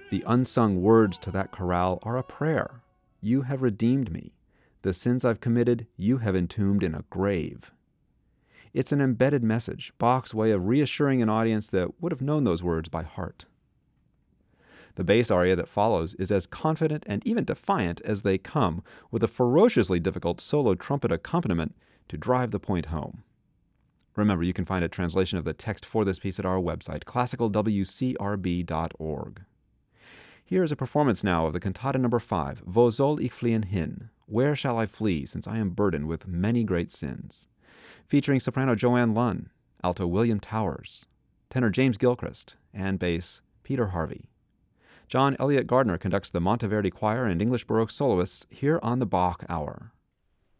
The unsung words to that chorale are a prayer. You have redeemed me. The sins I've committed, you have entombed in a grave. It's an embedded message, Bach's way of reassuring an audience that would have known those words by heart. The bass aria that follows is as confident and even defiant as they come, with a ferociously difficult solo trumpet accompaniment to drive the point home. Remember, you can find a translation of the text for this piece at our website, classicalwcrb.org. Here is a performance now of the Cantata No. 5, Wo soll ich fliehen hin? Where shall I flee, since I am burdened with many great sins? Featuring soprano Joanne Lunn, alto William Towers, tenor James Gilchrist, and bass Peter Harvey. John Elliott Gardner conducts the Monteverdi Choir and English Baroque soloists here on the Bach Hour.